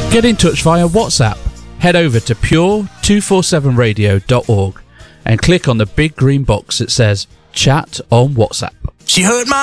Get in touch via WhatsApp. Head over to pure247radio.org and click on the big green box that says Chat on WhatsApp. She heard my